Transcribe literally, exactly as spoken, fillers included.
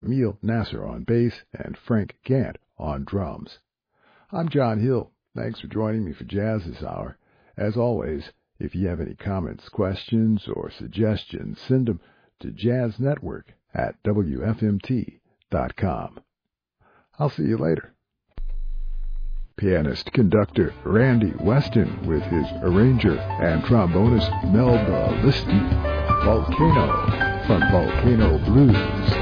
Emil Nasser on bass, and Frank Gant on drums. I'm John Hill. Thanks for joining me for Jazz this hour. As always, if you have any comments, questions, or suggestions, send them to jazz network at W F M T dot com. I'll see you later. Pianist-conductor Randy Weston with his arranger and trombonist Melba Listy, Volcano from Volcano Blues.